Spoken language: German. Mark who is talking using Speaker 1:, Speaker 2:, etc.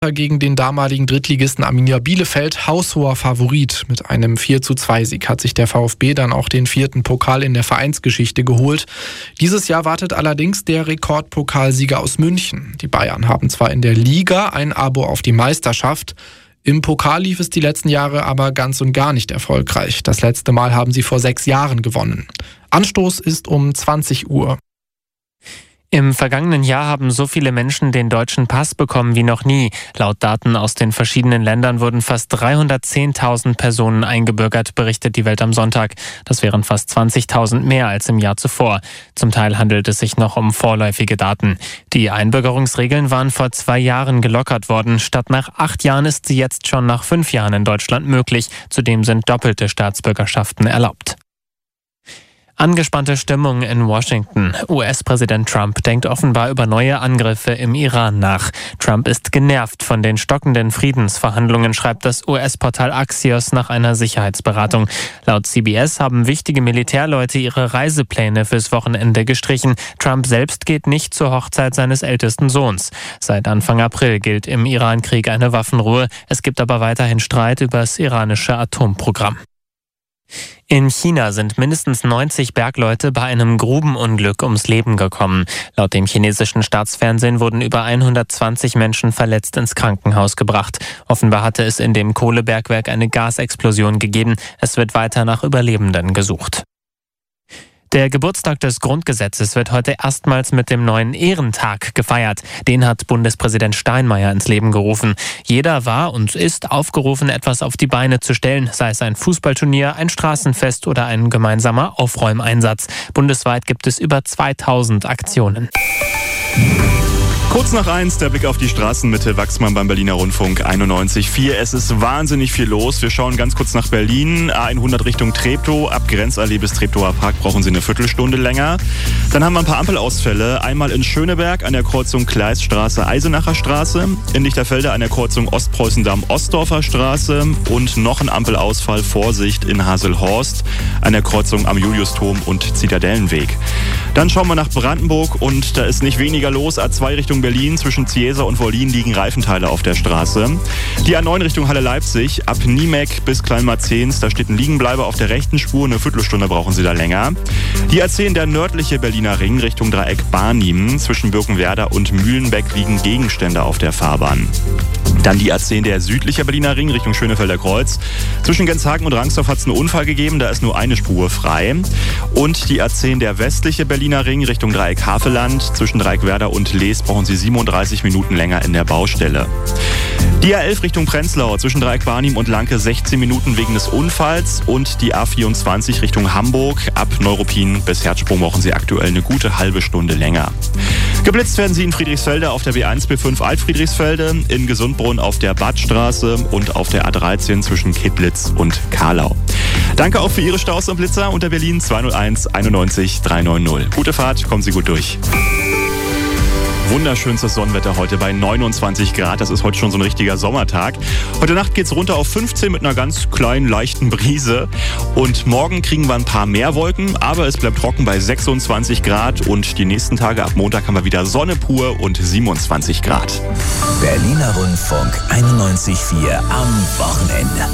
Speaker 1: Gegen den damaligen Drittligisten Arminia Bielefeld haushoher Favorit. Mit einem 4:2-Sieg hat sich der VfB dann auch den 4. Pokal in der Vereinsgeschichte geholt. Dieses Jahr wartet allerdings der Rekordpokalsieger aus München. Die Bayern haben zwar in der Liga ein Abo auf die Meisterschaft, im Pokal lief es die letzten Jahre aber ganz und gar nicht erfolgreich. Das letzte Mal haben sie vor 6 Jahren gewonnen. Anstoß ist um 20 Uhr.
Speaker 2: Im vergangenen Jahr haben so viele Menschen den deutschen Pass bekommen wie noch nie. Laut Daten aus den verschiedenen Ländern wurden fast 310.000 Personen eingebürgert, berichtet die Welt am Sonntag. Das wären fast 20.000 mehr als im Jahr zuvor. Zum Teil handelt es sich noch um vorläufige Daten. Die Einbürgerungsregeln waren vor 2 Jahren gelockert worden. Statt nach 8 Jahren ist sie jetzt schon nach 5 Jahren in Deutschland möglich. Zudem sind doppelte Staatsbürgerschaften erlaubt. Angespannte Stimmung in Washington. US-Präsident Trump denkt offenbar über neue Angriffe im Iran nach. Trump ist genervt von den stockenden Friedensverhandlungen, schreibt das US-Portal Axios nach einer Sicherheitsberatung. Laut CBS haben wichtige Militärleute ihre Reisepläne fürs Wochenende gestrichen. Trump selbst geht nicht zur Hochzeit seines ältesten Sohns. Seit Anfang April gilt im Iran-Krieg eine Waffenruhe. Es gibt aber weiterhin Streit über das iranische Atomprogramm. In China sind mindestens 90 Bergleute bei einem Grubenunglück ums Leben gekommen. Laut dem chinesischen Staatsfernsehen wurden über 120 Menschen verletzt ins Krankenhaus gebracht. Offenbar hatte es in dem Kohlebergwerk eine Gasexplosion gegeben. Es wird weiter nach Überlebenden gesucht. Der Geburtstag des Grundgesetzes wird heute erstmals mit dem neuen Ehrentag gefeiert. Den hat Bundespräsident Steinmeier ins Leben gerufen. Jeder war und ist aufgerufen, etwas auf die Beine zu stellen, sei es ein Fußballturnier, ein Straßenfest oder ein gemeinsamer Aufräumeinsatz. Bundesweit gibt es über 2000 Aktionen.
Speaker 3: Kurz nach 1, der Blick auf die Straßenmitte, Wachsmann beim Berliner Rundfunk 91.4. Es ist wahnsinnig viel los. Wir schauen ganz kurz nach Berlin. A100 Richtung Treptow. Ab Grenzallee bis Treptower Park brauchen Sie eine Viertelstunde länger. Dann haben wir ein paar Ampelausfälle. Einmal in Schöneberg an der Kreuzung Kleiststraße, Eisenacher Straße. In Lichterfelde an der Kreuzung Ostpreußendamm, Ostdorfer Straße. Und noch ein Ampelausfall, Vorsicht, in Haselhorst an der Kreuzung am Juliusturm und Zitadellenweg. Dann schauen wir nach Brandenburg und da ist nicht weniger los. A2 Richtung Berlin, zwischen Ziesa und Wollin liegen Reifenteile auf der Straße. Die A9 Richtung Halle-Leipzig, ab Niemek bis Kleinmarzens, da steht ein Liegenbleiber auf der rechten Spur, eine Viertelstunde brauchen Sie da länger. Die A10, der nördliche Berliner Ring Richtung Dreieck Barnim, zwischen Birkenwerder und Mühlenbeck liegen Gegenstände auf der Fahrbahn. Dann die A10, der südliche Berliner Ring Richtung Schönefelder Kreuz. Zwischen Genshagen und Rangsdorf hat es einen Unfall gegeben, da ist nur eine Spur frei. Und die A10, der westliche Berliner Ring Richtung Dreieck Havelland. Zwischen Dreieckwerder und Lees brauchen Sie 37 Minuten länger in der Baustelle. Die A11 Richtung Prenzlau, zwischen Dreieck Barnim und Lanke 16 Minuten wegen des Unfalls. Und die A24 Richtung Hamburg, ab Neuruppin bis Herzsprung brauchen Sie aktuell eine gute halbe Stunde länger. Geblitzt werden Sie in Friedrichsfelde auf der B1 B5 Altfriedrichsfelde, in Gesundbrunn auf der Badstraße und auf der A13 zwischen Kittlitz und Karlau. Danke auch für Ihre Staus und Blitzer unter Berlin 201 91 390. Gute Fahrt, kommen Sie gut durch. Wunderschönstes Sonnenwetter heute bei 29 Grad. Das ist heute schon so ein richtiger Sommertag. Heute Nacht geht's runter auf 15 mit einer ganz kleinen, leichten Brise. Und morgen kriegen wir ein paar mehr Wolken, aber es bleibt trocken bei 26 Grad. Und die nächsten Tage ab Montag haben wir wieder Sonne pur und 27 Grad.
Speaker 4: Berliner Rundfunk 91.4 am Wochenende.